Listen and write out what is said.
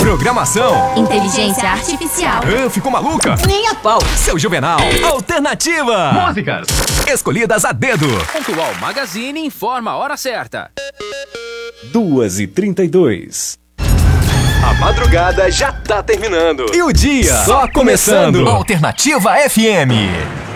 Programação. Inteligência artificial. Ficou maluca? Nem a pau. Seu Juvenal. Alternativa. Músicas escolhidas a dedo. Pontual Magazine informa a hora certa. 2h32. A madrugada já tá terminando. E o dia só começando. Alternativa FM.